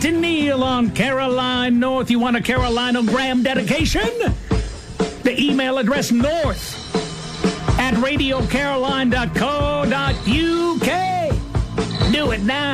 to Neil on Caroline North. You want a Carolinogram dedication? The email address north@radiocaroline.co.uk. Do it now.